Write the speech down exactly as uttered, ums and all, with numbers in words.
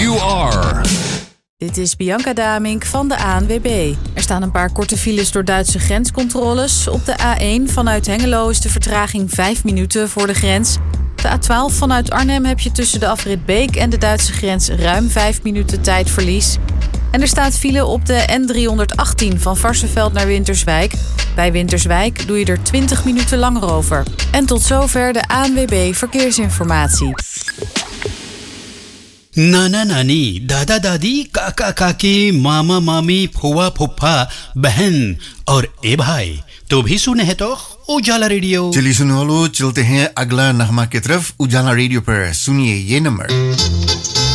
you are. Dit is Bianca Damink van de A N W B. Er staan een paar korte files door Duitse grenscontroles. Op de A één vanuit Hengelo is de vertraging vijf minuten voor de grens. Op de A twaalf vanuit Arnhem heb je tussen de afrit Beek en de Duitse grens ruim vijf minuten tijdverlies. En er staat file op de N driehonderdachttien van Varsseveld naar Winterswijk. Bij Winterswijk doe je er twintig minuten langer over. En tot zover de A N W B Verkeersinformatie. नाना नानी, दादा दादी, काका काकी, मामा मामी, फुआ फुफ्फा, बहन और ए भाई तो भी सुने हैं तो उजाला रेडियो। चलिए सुनो लो, चलते हैं अगला नगमा की तरफ। उजाला रेडियो पर सुनिए ये नंबर।